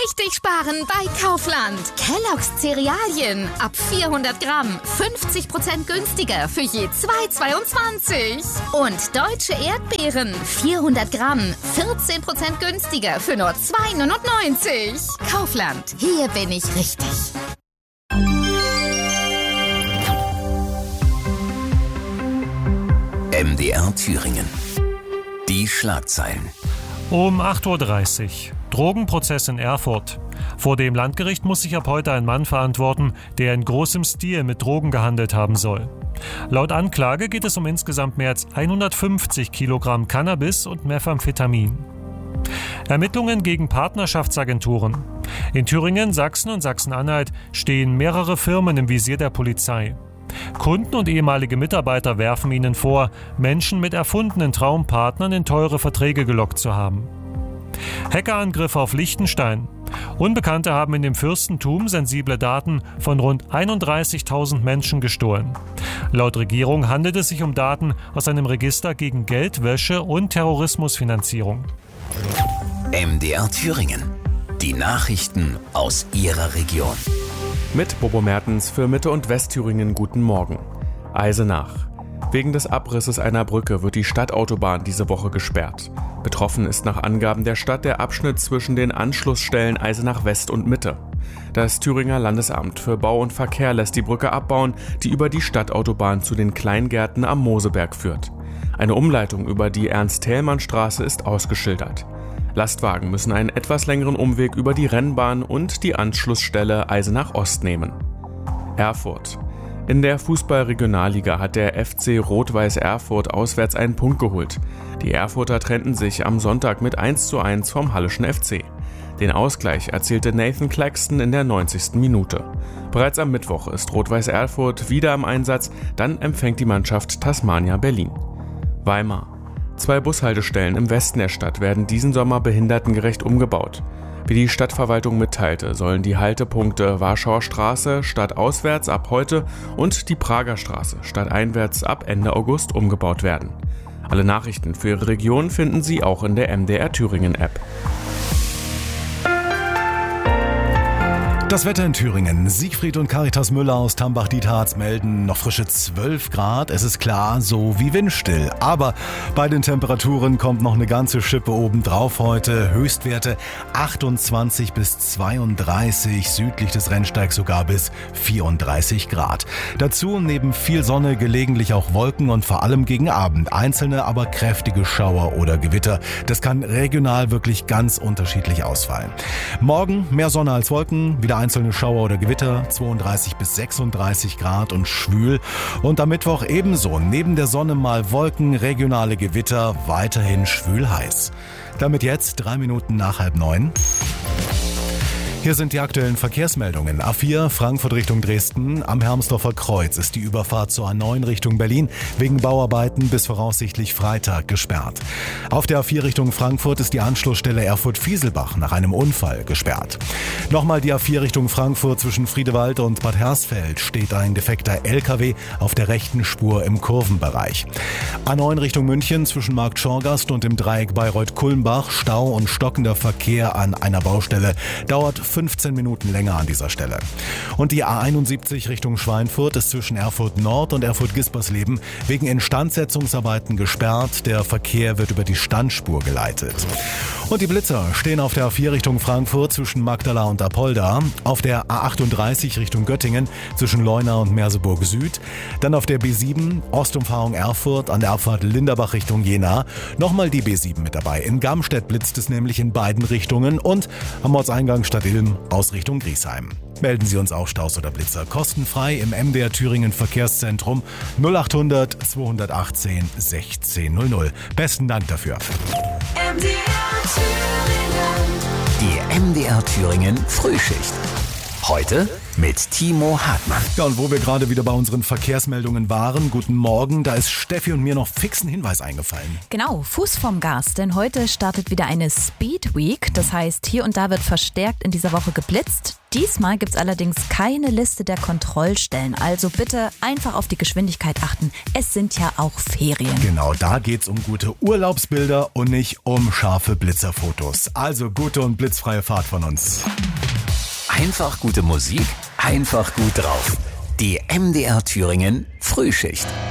richtig sparen bei Kaufland. Kellogg's Cerealien ab 400 Gramm 50% günstiger für je 2,22. Und deutsche Erdbeeren 400 Gramm 14% günstiger für nur 2,99. Kaufland, hier bin ich richtig. MDR Thüringen. Die Schlagzeilen. Um 8.30 Uhr. Drogenprozess in Erfurt. Vor dem Landgericht muss sich ab heute ein Mann verantworten, der in großem Stil mit Drogen gehandelt haben soll. Laut Anklage geht es um insgesamt mehr als 150 Kilogramm Cannabis und Methamphetamin. Ermittlungen gegen Partnerschaftsagenturen. In Thüringen, Sachsen und Sachsen-Anhalt stehen mehrere Firmen im Visier der Polizei. Kunden und ehemalige Mitarbeiter werfen ihnen vor, Menschen mit erfundenen Traumpartnern in teure Verträge gelockt zu haben. Hackerangriffe auf Liechtenstein. Unbekannte haben in dem Fürstentum sensible Daten von rund 31.000 Menschen gestohlen. Laut Regierung handelt es sich um Daten aus einem Register gegen Geldwäsche und Terrorismusfinanzierung. MDR Thüringen. Die Nachrichten aus Ihrer Region. Mit Bobo Mertens für Mitte- und Westthüringen guten Morgen. Eisenach. Wegen des Abrisses einer Brücke wird die Stadtautobahn diese Woche gesperrt. Betroffen ist nach Angaben der Stadt der Abschnitt zwischen den Anschlussstellen Eisenach West und Mitte. Das Thüringer Landesamt für Bau und Verkehr lässt die Brücke abbauen, die über die Stadtautobahn zu den Kleingärten am Moseberg führt. Eine Umleitung über die Ernst-Thälmann-Straße ist ausgeschildert. Lastwagen müssen einen etwas längeren Umweg über die Rennbahn und die Anschlussstelle Eisenach Ost nehmen. Erfurt. In der Fußball-Regionalliga hat der FC Rot-Weiß Erfurt auswärts einen Punkt geholt. Die Erfurter trennten sich am Sonntag mit 1:1 vom Halleschen FC. Den Ausgleich erzielte Nathan Claxton in der 90. Minute. Bereits am Mittwoch ist Rot-Weiß Erfurt wieder im Einsatz, dann empfängt die Mannschaft Tasmania Berlin. Weimar. 2 Bushaltestellen im Westen der Stadt werden diesen Sommer behindertengerecht umgebaut. Wie die Stadtverwaltung mitteilte, sollen die Haltepunkte Warschauer Straße stadtauswärts ab heute und die Prager Straße stadteinwärts ab Ende August umgebaut werden. Alle Nachrichten für Ihre Region finden Sie auch in der MDR Thüringen App. Das Wetter in Thüringen. Siegfried und Caritas Müller aus Tambach-Dietharz melden noch frische 12 Grad. Es ist klar, so wie windstill. Aber bei den Temperaturen kommt noch eine ganze Schippe obendrauf heute. Höchstwerte 28 bis 32, südlich des Rennsteigs sogar bis 34 Grad. Dazu neben viel Sonne gelegentlich auch Wolken und vor allem gegen Abend einzelne, aber kräftige Schauer oder Gewitter. Das kann regional wirklich ganz unterschiedlich ausfallen. Morgen mehr Sonne als Wolken, wieder einzelne Schauer oder Gewitter, 32 bis 36 Grad und schwül. Und am Mittwoch ebenso, neben der Sonne mal Wolken, regionale Gewitter, weiterhin schwül heiß. Damit jetzt 3 Minuten nach 8:30. Hier sind die aktuellen Verkehrsmeldungen. A4 Frankfurt Richtung Dresden. Am Hermsdorfer Kreuz ist die Überfahrt zur A9 Richtung Berlin wegen Bauarbeiten bis voraussichtlich Freitag gesperrt. Auf der A4 Richtung Frankfurt ist die Anschlussstelle Erfurt-Fieselbach nach einem Unfall gesperrt. Nochmal die A4 Richtung Frankfurt zwischen Friedewald und Bad Hersfeld steht ein defekter LKW auf der rechten Spur im Kurvenbereich. A9 Richtung München zwischen Markt Schorgast und dem Dreieck Bayreuth-Kulmbach. Stau und stockender Verkehr an einer Baustelle dauert 15 Minuten länger an dieser Stelle. Und die A71 Richtung Schweinfurt ist zwischen Erfurt Nord und Erfurt Gispersleben wegen Instandsetzungsarbeiten gesperrt. Der Verkehr wird über die Standspur geleitet. Und die Blitzer stehen auf der A4 Richtung Frankfurt zwischen Magdala und Apolda, auf der A38 Richtung Göttingen zwischen Leuna und Merseburg Süd, dann auf der B7 Ostumfahrung Erfurt an der Abfahrt Linderbach Richtung Jena, nochmal die B7 mit dabei. In Gamstedt blitzt es nämlich in beiden Richtungen und am Ortseingang Stadtilm aus Richtung Griesheim. Melden Sie uns auch Staus oder Blitzer kostenfrei im MDR Thüringen Verkehrszentrum 0800 218 1600. Besten Dank dafür. Die MDR Thüringen Frühschicht. Heute mit Timo Hartmann. Ja, und wo wir gerade wieder bei unseren Verkehrsmeldungen waren, guten Morgen, da ist Steffi und mir noch fix ein Hinweis eingefallen. Genau, Fuß vom Gas, denn heute startet wieder eine Speed Week. Das heißt, hier und da wird verstärkt in dieser Woche geblitzt. Diesmal gibt's allerdings keine Liste der Kontrollstellen, also bitte einfach auf die Geschwindigkeit achten. Es sind ja auch Ferien. Genau, da geht's um gute Urlaubsbilder und nicht um scharfe Blitzerfotos. Also gute und blitzfreie Fahrt von uns. Einfach gute Musik, einfach gut drauf. Die MDR Thüringen Frühschicht.